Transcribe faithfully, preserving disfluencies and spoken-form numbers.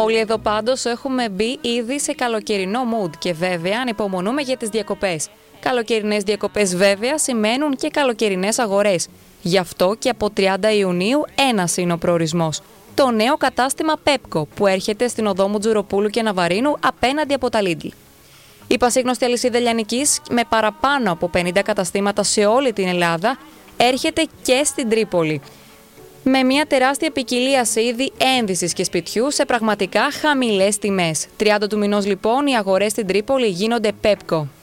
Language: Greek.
Όλοι εδώ πάντως έχουμε μπει ήδη σε καλοκαιρινό mood και βέβαια ανυπομονούμε για τις διακοπές. Καλοκαιρινές διακοπές βέβαια σημαίνουν και καλοκαιρινές αγορές. Γι' αυτό και από τριάντα Ιουνίου ένας είναι ο προορισμός. Το νέο κατάστημα Pepco που έρχεται στην οδό Μουτζουροπούλου και Ναβαρίνου απέναντι από τα Lidl. Η πασίγνωστη αλυσίδα λιανικής με παραπάνω από πενήντα καταστήματα σε όλη την Ελλάδα έρχεται και στην Τρίπολη. Με μια τεράστια ποικιλία σε είδη ένδυσης και σπιτιού σε πραγματικά χαμηλές τιμές. τριάντα του μηνός λοιπόν οι αγορές στην Τρίπολη γίνονται Pepco.